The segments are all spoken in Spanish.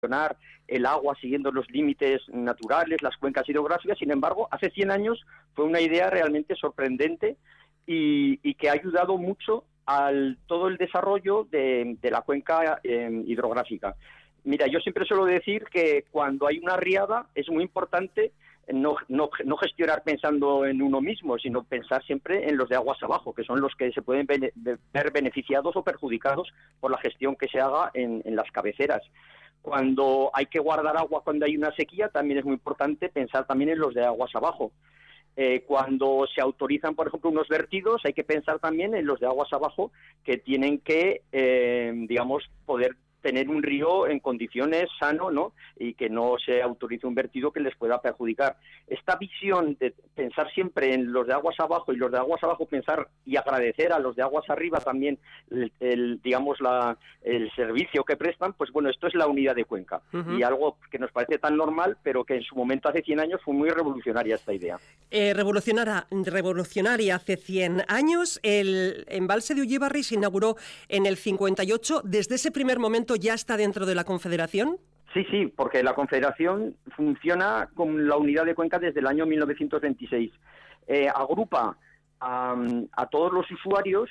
gestionar el agua siguiendo los límites naturales, las cuencas hidrográficas. Sin embargo, hace 100 años fue una idea realmente sorprendente y que ha ayudado mucho al todo el desarrollo de la cuenca hidrográfica. Mira, yo siempre suelo decir que cuando hay una riada es muy importante no gestionar pensando en uno mismo, sino pensar siempre en los de aguas abajo, que son los que se pueden ver beneficiados o perjudicados por la gestión que se haga en las cabeceras. Cuando hay que guardar agua cuando hay una sequía, también es muy importante pensar también en los de aguas abajo. Cuando se autorizan, por ejemplo, unos vertidos, hay que pensar también en los de aguas abajo que tienen que, poder tener un río en condiciones sano, ¿no? Y que no se autorice un vertido que les pueda perjudicar. Esta visión de pensar siempre en los de aguas abajo y los de aguas abajo pensar y agradecer a los de aguas arriba también el servicio que prestan, pues bueno, esto es la unidad de cuenca. Y algo que nos parece tan normal, pero que en su momento hace 100 años fue muy revolucionaria esta idea. Revolucionaria hace 100 años. El embalse de Ullibarri se inauguró en el 58. ¿Desde ese primer momento ya está dentro de la Confederación? Sí, porque la Confederación funciona con la unidad de cuenca desde el año 1926. Agrupa a todos los usuarios,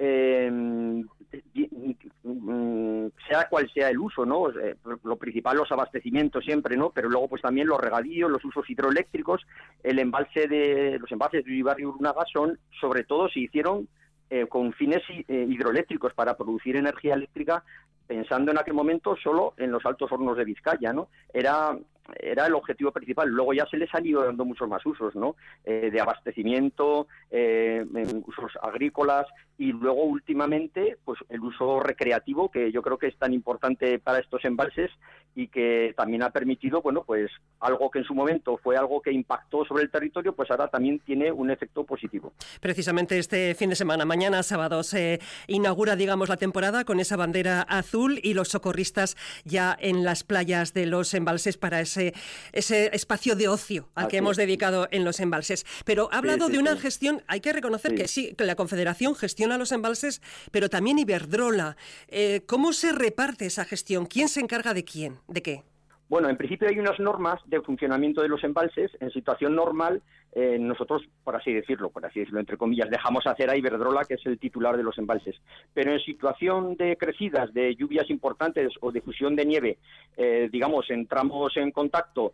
sea cual sea el uso, ¿no? Lo principal, los abastecimientos siempre, ¿no? Pero luego pues también los regadíos, los usos hidroeléctricos. Los embalses de Ullibarri y Urrunaga sobre todo se hicieron con fines hidroeléctricos para producir energía eléctrica, pensando en aquel momento solo en los altos hornos de Vizcaya, ¿no? Era el objetivo principal. Luego ya se les han ido dando muchos más usos, ¿no? De abastecimiento, usos agrícolas y luego últimamente pues el uso recreativo, que yo creo que es tan importante para estos embalses y que también ha permitido, bueno, pues algo que en su momento fue algo que impactó sobre el territorio, pues ahora también tiene un efecto positivo. Precisamente este fin de semana, mañana sábado, se inaugura, digamos, la temporada con esa bandera azul y los socorristas ya en las playas de los embalses para ese espacio de ocio al que hemos dedicado en los embalses. Pero ha hablado de una gestión, hay que reconocer que sí, que la Confederación gestiona los embalses, pero también Iberdrola. ¿Cómo se reparte esa gestión? ¿Quién se encarga de quién? ¿De qué? Bueno, en principio hay unas normas de funcionamiento de los embalses. En situación normal, nosotros, por así decirlo, entre comillas, dejamos hacer a Iberdrola, que es el titular de los embalses. Pero en situación de crecidas, de lluvias importantes o de fusión de nieve, entramos en contacto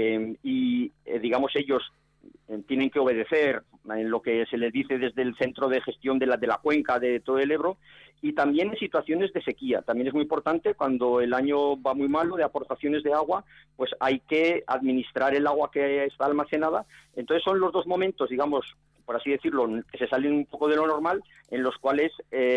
y ellos tienen que obedecer en lo que se les dice desde el centro de gestión de la cuenca de todo el Ebro. Y también en situaciones de sequía. También es muy importante cuando el año va muy malo de aportaciones de agua, pues hay que administrar el agua que está almacenada. Entonces son los dos momentos, por así decirlo, que se salen un poco de lo normal, en los cuales,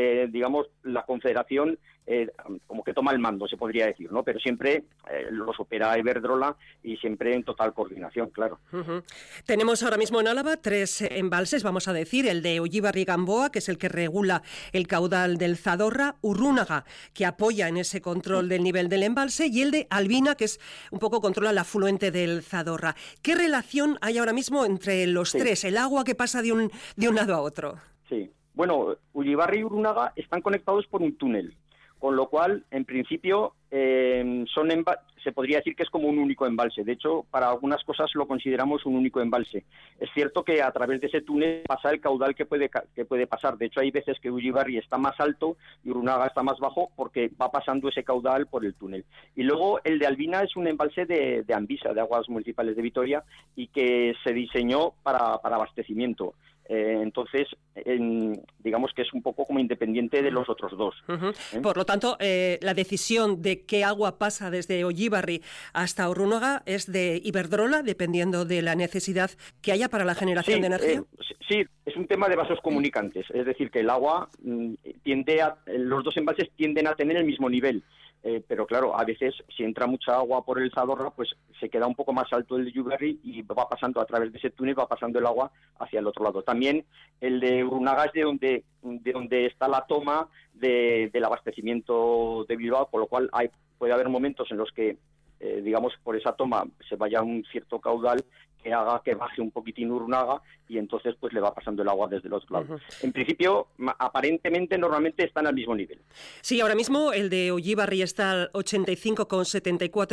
la Confederación como que toma el mando, se podría decir, ¿no? Pero siempre los opera Iberdrola y siempre en total coordinación, claro. Tenemos ahora mismo en Álava 3 embalses, vamos a decir, el de Ullibarri-Gamboa, que es el que regula el caudal del Zadorra, Urrunaga, que apoya en ese control del nivel del embalse, y el de Albina, que es un poco controla el afluente del Zadorra. ¿Qué relación hay ahora mismo entre los tres? El agua que pasa de un lado a otro. Sí. Bueno, Ullibarri y Urrunaga están conectados por un túnel, con lo cual, en principio, se podría decir que es como un único embalse. De hecho, para algunas cosas lo consideramos un único embalse. Es cierto que a través de ese túnel pasa el caudal que puede pasar. De hecho, hay veces que Ullibarri está más alto y Urrunaga está más bajo porque va pasando ese caudal por el túnel. Y luego el de Albina es un embalse de Anvisa, de Aguas Municipales de Vitoria, y que se diseñó para abastecimiento. Entonces, digamos que es un poco como independiente de los otros dos. Por lo tanto, la decisión de qué agua pasa desde Ullibarri hasta Urrunaga es de Iberdrola, dependiendo de la necesidad que haya para la generación de energía. Sí, es un tema de vasos comunicantes, es decir, que el agua los dos embalses tienden a tener el mismo nivel. Pero claro, a veces si entra mucha agua por el Zadorra, pues se queda un poco más alto el de Ullibarri y va pasando a través de ese túnel, va pasando el agua hacia el otro lado. También el de Urrunaga es de donde está la toma del abastecimiento de Bilbao, con lo cual puede haber momentos en los que digamos, por esa toma se vaya un cierto caudal que haga que baje un poquitín Urrunaga y entonces pues le va pasando el agua desde el otro lado. En principio, aparentemente, normalmente están al mismo nivel. Sí, ahora mismo el de Ollibarri está al 85,74